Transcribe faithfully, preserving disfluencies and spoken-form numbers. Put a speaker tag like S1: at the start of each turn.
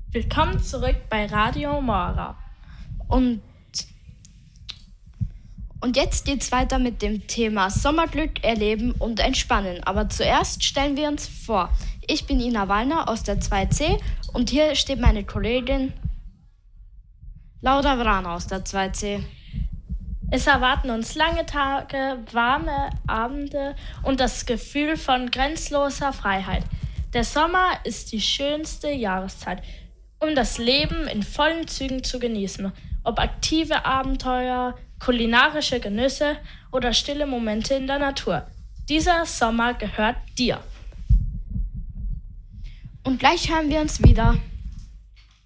S1: Willkommen zurück bei Radio Mora.
S2: Und, und jetzt geht's weiter mit dem Thema Sommerglück erleben und entspannen. Aber zuerst stellen wir uns vor. Ich bin Ina Wallner aus der zwei C und hier steht meine Kollegin Laura Vrana aus der zwei C.
S1: Es erwarten uns lange Tage, warme Abende und das Gefühl von grenzenloser Freiheit. Der Sommer ist die schönste Jahreszeit, um das Leben in vollen Zügen zu genießen, ob aktive Abenteuer, kulinarische Genüsse oder stille Momente in der Natur. Dieser Sommer gehört dir.
S2: Und gleich hören wir uns wieder.